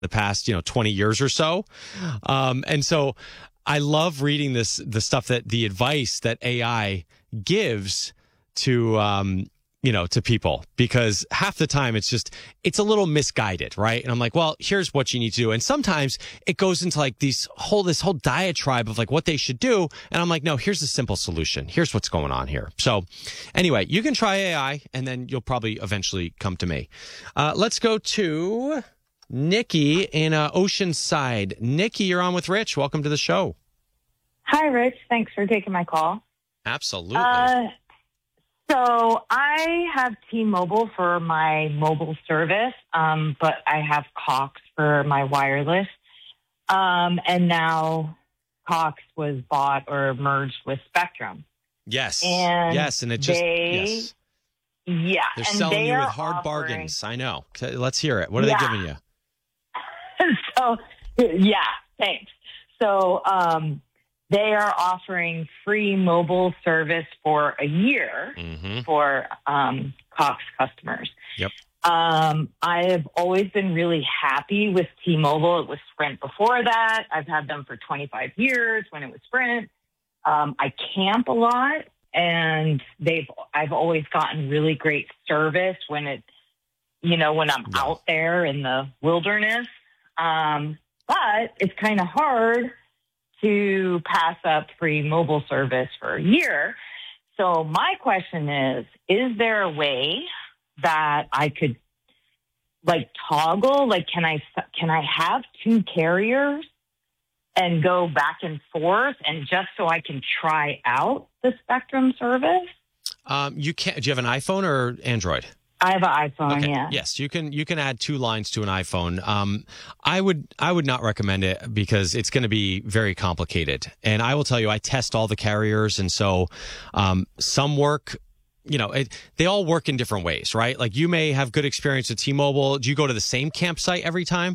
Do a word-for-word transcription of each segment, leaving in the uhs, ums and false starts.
the past, you know, twenty years or so. Um, and so I love reading this, the stuff that the advice that A I gives to, um, you know, to people, because half the time it's just, it's a little misguided, right? And I'm like, well, here's what you need to do. And sometimes it goes into like these whole, this whole diatribe of like what they should do. And I'm like, no, here's a simple solution. Here's what's going on here. So anyway, you can try A I and then you'll probably eventually come to me. Uh, let's go to Nikki in uh, Oceanside. Nikki, you're on with Rich. Welcome to the show. Hi, Rich. Thanks for taking my call. Absolutely. Uh, so I have T-Mobile for my mobile service, um, but I have Cox for my wireless. Um, and now Cox was bought or merged with Spectrum. Yes. And yes. And it just, they, yes. Yeah. They're and selling they you with are hard offering, bargains. I know. Okay, let's hear it. What are yeah. they giving you? so, yeah, thanks. So, um, they are offering free mobile service for a year mm-hmm. for um, Cox customers. Yep. Um, I have always been really happy with T-Mobile. It was Sprint before that. I've had them for twenty-five years when it was Sprint. Um, I camp a lot, and they've I've always gotten really great service when it, you know, when I'm yeah. out there in the wilderness. Um, but it's kind of hard to pass up free mobile service for a year. So my question is, is there a way that I could like toggle? Like, can I, can I have two carriers and go back and forth and just so I can try out the Spectrum service? Um, you can't, do you have an iPhone or Android? I have an iPhone, okay. yeah. Yes, you can you can add two lines to an iPhone. Um, I would I would not recommend it because it's going to be very complicated. And I will tell you, I test all the carriers, and so um, some work. You know, it, they all work in different ways, right? Like you may have good experience with T-Mobile. Do you go to the same campsite every time?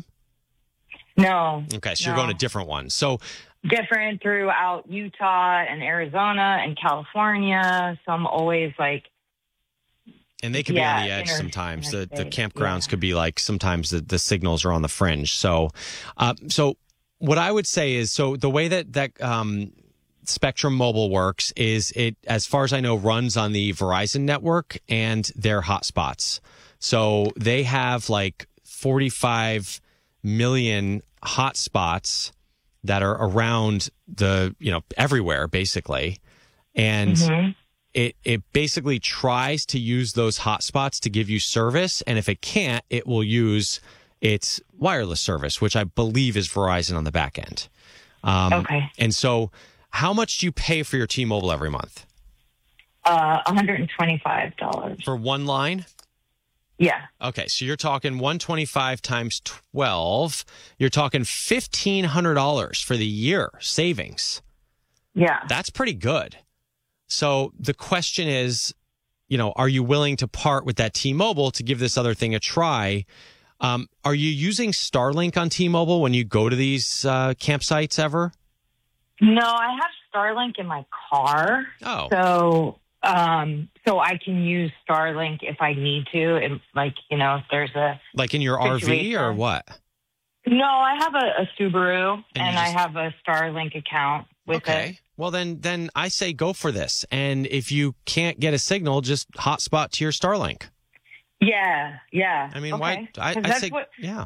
No. Okay, so no. you're going to different ones. So different throughout Utah and Arizona and California. So I'm always like. And they can yeah, be on the edge inter- sometimes. The the interstate, campgrounds yeah. could be like sometimes the, the signals are on the fringe. So, uh, so what I would say is, so the way that that um, Spectrum Mobile works is it, as far as I know, runs on the Verizon network and their hotspots. So they have like forty-five million hotspots that are around the, you know, everywhere basically, and. Mm-hmm. It it basically tries to use those hotspots to give you service, and if it can't, it will use its wireless service, which I believe is Verizon on the back end. Um, okay. And so, how much do you pay for your T-Mobile every month? Uh, one hundred twenty-five dollars for one line. Yeah. Okay, so you're talking one hundred twenty-five times twelve. You're talking fifteen hundred dollars for the year savings. Yeah, that's pretty good. So the question is, you know, are you willing to part with that T-Mobile to give this other thing a try? Um, are you using Starlink on T-Mobile when you go to these uh, campsites ever? No, I have Starlink in my car. Oh. So, um, so I can use Starlink if I need to. And like, you know, if there's a... Like in your situation. R V or what? No, I have a, a Subaru and, and just... I have a Starlink account with okay. it. Well, then, then I say go for this. And if you can't get a signal, just hotspot to your Starlink. Yeah, yeah. I mean, okay. why? I, I say, what... yeah.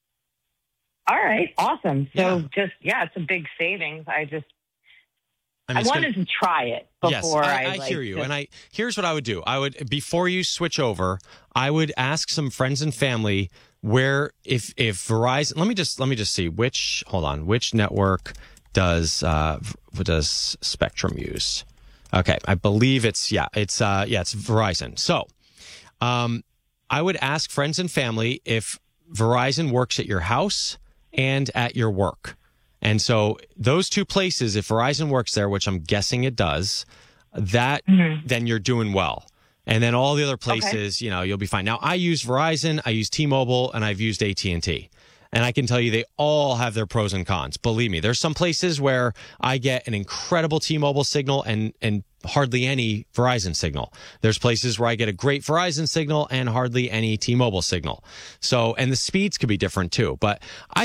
All right, awesome. So, yeah. just yeah, it's a big savings. I just, I, mean, I wanted gonna... to try it before. Yes, I, I, I like, hear you. just... And I here's what I would do. I would before you switch over, I would ask some friends and family where if if Verizon. Let me just let me just see which. Hold on, which network does uh does Spectrum use? Okay, I believe it's yeah, it's uh yeah, it's Verizon. So, um, I would ask friends and family if Verizon works at your house and at your work. And so those two places, if Verizon works there, which I'm guessing it does, that mm-hmm. then you're doing well. And then all the other places, okay. you know, you'll be fine. Now, I use Verizon, I use T-Mobile, and I've used A T and T. And I can tell you they all have their pros and cons. Believe me, there's some places where I get an incredible T-Mobile signal and and hardly any Verizon signal. There's places where I get a great Verizon signal and hardly any T-Mobile signal. So, and the speeds could be different too. But I